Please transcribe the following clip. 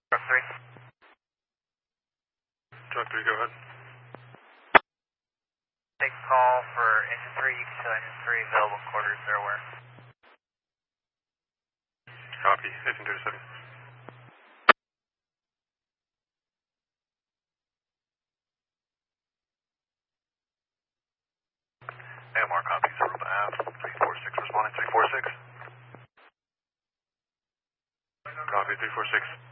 Truck 3. Truck 3, go ahead. Take a call for engine 3, you can show engine 3 available quarters there where. Copy, 1837. AMR copy, Aruba Ave, 346, responding 346. Copy, 346.